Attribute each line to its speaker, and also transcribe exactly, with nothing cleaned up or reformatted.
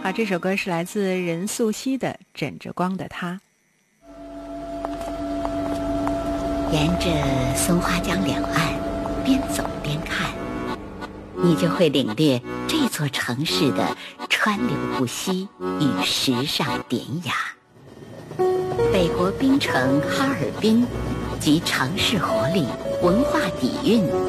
Speaker 1: 好，这首歌是来自任素汐的《枕着光的他》。
Speaker 2: 沿着松花江两岸边走边看，你就会领略这座城市的川流不息与时尚典雅。北国冰城哈尔滨集城市活力、文化底蕴